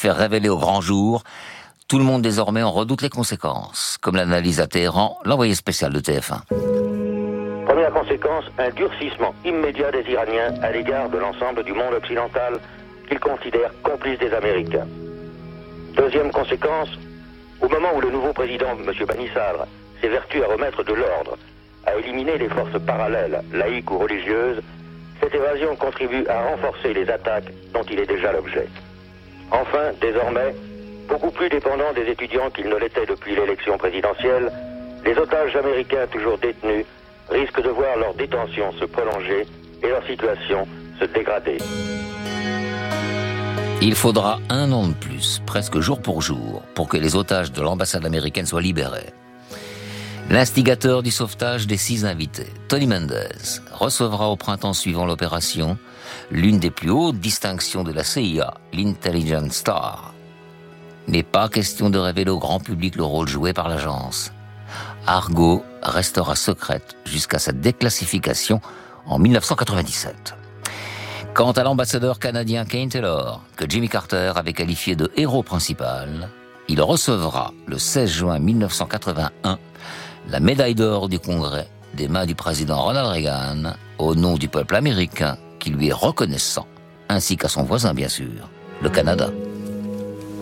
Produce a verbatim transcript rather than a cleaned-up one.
faire révéler au grand jour. Tout le monde désormais en redoute les conséquences, comme l'analyse à Téhéran l'envoyé spécial de T F un. Première conséquence, un durcissement immédiat des Iraniens à l'égard de l'ensemble du monde occidental qu'ils considèrent complices des Américains. Deuxième conséquence, au moment où le nouveau président, M. Bani Sadr, s'évertue à remettre de l'ordre, à éliminer les forces parallèles, laïques ou religieuses, cette évasion contribue à renforcer les attaques dont il est déjà l'objet. Enfin, désormais, beaucoup plus dépendant des étudiants qu'ils ne l'étaient depuis l'élection présidentielle, les otages américains toujours détenus risquent de voir leur détention se prolonger et leur situation se dégrader. Il faudra un an de plus, presque jour pour jour, pour que les otages de l'ambassade américaine soient libérés. L'instigateur du sauvetage des six invités, Tony Mendez, recevra au printemps suivant l'opération l'une des plus hautes distinctions de la C I A, l'Intelligence Star. Mais pas question de révéler au grand public le rôle joué par l'agence. Argo restera secrète jusqu'à sa déclassification en dix-neuf cent quatre-vingt-dix-sept. Quant à l'ambassadeur canadien Kane Taylor, que Jimmy Carter avait qualifié de héros principal, il recevra le seize juin dix-neuf cent quatre-vingt-un la médaille d'or du Congrès des mains du président Ronald Reagan au nom du peuple américain qui lui est reconnaissant, ainsi qu'à son voisin bien sûr, le Canada.